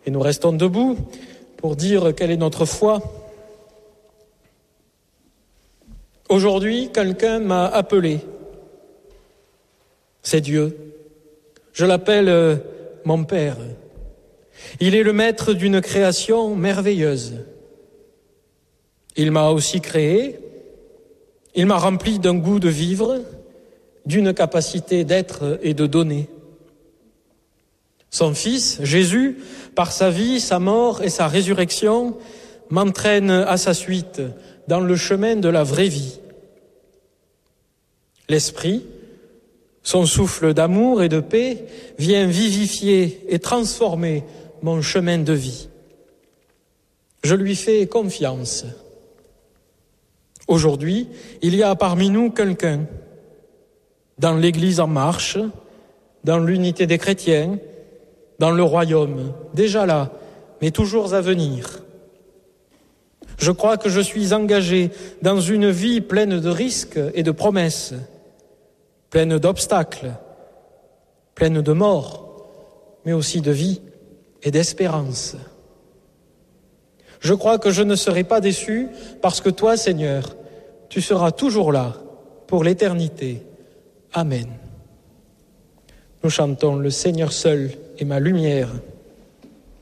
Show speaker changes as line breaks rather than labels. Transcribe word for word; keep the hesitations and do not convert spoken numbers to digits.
Et nous restons debout pour dire quelle est notre foi. Aujourd'hui, quelqu'un m'a appelé. C'est Dieu. Je l'appelle euh, mon Père. Il est le maître d'une création merveilleuse. Il m'a aussi créé. Il m'a rempli d'un goût de vivre, d'une capacité d'être et de donner. Son Fils, Jésus, par sa vie, sa mort et sa résurrection, m'entraîne à sa suite dans le chemin de la vraie vie. L'Esprit, son souffle d'amour et de paix, vient vivifier et transformer mon chemin de vie. Je lui fais confiance. Aujourd'hui, il y a parmi nous quelqu'un, dans l'Église en marche, dans l'unité des chrétiens, dans le royaume, déjà là, mais toujours à venir. Je crois que je suis engagé dans une vie pleine de risques et de promesses, pleine d'obstacles, pleine de mort, mais aussi de vie et d'espérance. Je crois que je ne serai pas déçu parce que toi, Seigneur, tu seras toujours là pour l'éternité. Amen. Nous chantons « Le Seigneur seul est ma lumière ».